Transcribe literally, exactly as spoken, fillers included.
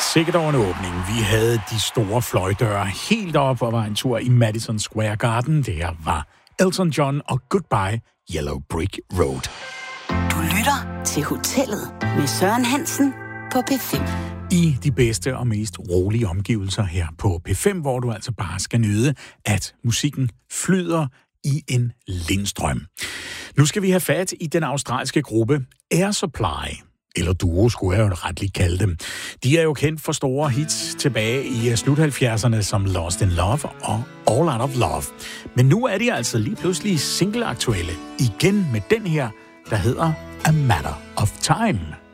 Sikkert over en åbning. Vi havde de store fløjdøre helt op og var en tur i Madison Square Garden. Det her var Elton John og Goodbye Yellow Brick Road. Du lytter til Hotellet med Søren Hansen på P fem. I de bedste og mest rolige omgivelser her på P fem, hvor du altså bare skal nyde, at musikken flyder i en lindstrøm. Nu skal vi have fat i den australske gruppe Air Supply. Eller duo, skulle jeg jo retligt kalde dem. De er jo kendt for store hits tilbage i slut halvfjerdserne som Lost in Love og All Out of Love. Men nu er de altså lige pludselig single-aktuelle. Igen med den her, der hedder A Matter of Time.